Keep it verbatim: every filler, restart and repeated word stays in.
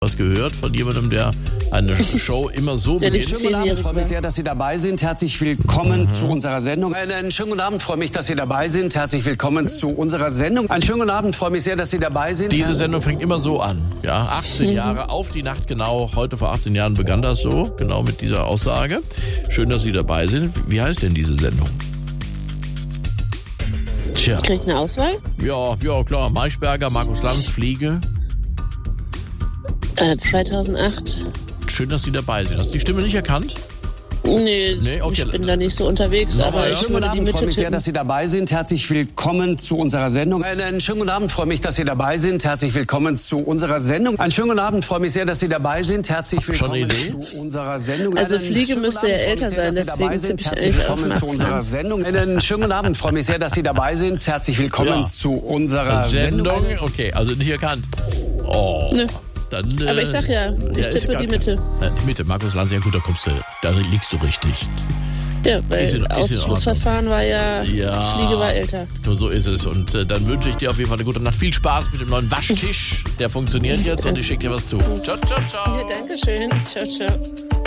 Was gehört von jemandem, der eine Show immer so beginnt. Schönen guten Abend, freue mich sehr, dass Sie dabei sind. Herzlich willkommen mhm. zu unserer Sendung. Einen schönen guten Abend, freue mich, dass Sie dabei sind. Herzlich willkommen zu unserer Sendung. Einen schönen guten Abend, freue mich sehr, dass Sie dabei sind. Diese Sendung fängt immer so an. Ja, achtzehn mhm. Jahre auf die Nacht genau. Heute vor achtzehn Jahren begann das so, genau mit dieser Aussage. Schön, dass Sie dabei sind. Wie heißt denn diese Sendung? Tja. Kriegt eine Auswahl? Ja, ja klar. Maischberger, Markus Lanz, Fliege. Äh, zweitausendacht. Schön, dass Sie dabei sind. Hast du die Stimme nicht erkannt? Nee, nee okay. Ich bin da nicht so unterwegs, ja, aber ja. ich Schönen guten Abend, freue mich sehr, dass Sie dabei sind. Herzlich willkommen zu unserer Sendung. Einen schönen guten Abend, freue mich, dass Sie dabei sind. Herzlich willkommen zu unserer Sendung. Einen schönen guten Abend, freue mich sehr, dass Sie dabei sind. Herzlich willkommen zu unserer Sendung. Also Fliege müsste ja älter sein, deswegen sind Herzlich willkommen zu unserer Sendung. Einen schönen guten Abend, freue mich sehr, dass Sie dabei sind. Herzlich willkommen ja. zu unserer Sendung. Sendung. Okay, also nicht erkannt. Oh. Ne. Dann, äh, aber ich sag ja, ich ja, tippe die Mitte. Ja, die Mitte, Markus Lanz, ja gut, da kommst du, da liegst du richtig. Ja, weil das Ausschlussverfahren war ja, ja, Fliege war älter. Nur so ist es. Und äh, dann wünsche ich dir auf jeden Fall eine gute Nacht. Viel Spaß mit dem neuen Waschtisch. Der funktioniert jetzt und ich schicke dir was zu. Ciao, ciao, ciao. Ja, danke schön. Ciao, ciao.